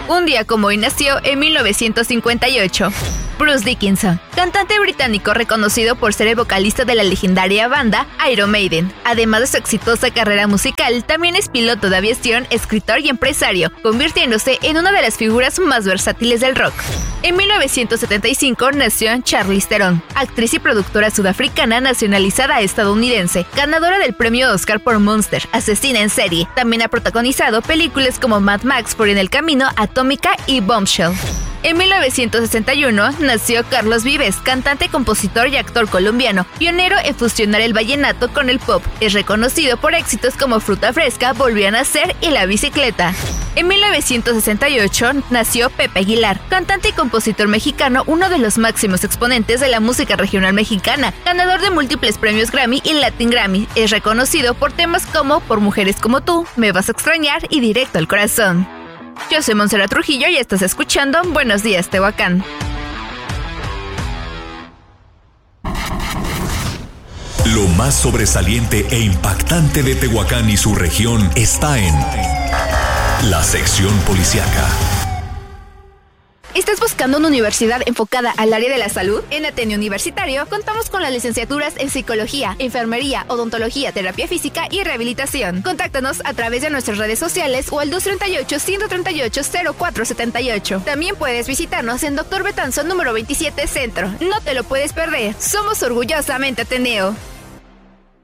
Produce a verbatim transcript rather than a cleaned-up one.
Un día como hoy nació en mil novecientos cincuenta y ocho. Bruce Dickinson, cantante británico reconocido por ser el vocalista de la legendaria banda Iron Maiden. Además de su exitosa carrera musical, también es piloto de aviación, escritor y empresario, convirtiéndose en una de las figuras más versátiles del rock. En mil novecientos setenta y cinco nació Charlize Theron, actriz y productora sudafricana nacionalizada estadounidense, ganadora del premio Oscar por Monster, asesina en serie. También ha protagonizado películas como Mad Max, Por en el Camino, Atómica y Bombshell. En mil novecientos sesenta y uno nació Carlos Vives, cantante, compositor y actor colombiano, pionero en fusionar el vallenato con el pop. Es reconocido por éxitos como Fruta Fresca, Volví a Nacer y La Bicicleta. En mil novecientos sesenta y ocho nació Pepe Aguilar, cantante y compositor mexicano, uno de los máximos exponentes de la música regional mexicana, ganador de múltiples premios Grammy y Latin Grammy. Es reconocido por temas como Por Mujeres Como Tú, Me Vas a Extrañar y Directo al Corazón. Yo soy Montserrat Trujillo y estás escuchando Buenos Días, Tehuacán. Lo más sobresaliente e impactante de Tehuacán y su región está en la sección policíaca. ¿Estás buscando una universidad enfocada al área de la salud? En Ateneo Universitario contamos con las licenciaturas en Psicología, Enfermería, Odontología, Terapia Física y Rehabilitación. Contáctanos a través de nuestras redes sociales o al dos tres ocho, uno tres ocho, cero cuatro siete ocho. También puedes visitarnos en Doctor Betanzos número veintisiete Centro. No te lo puedes perder. Somos orgullosamente Ateneo.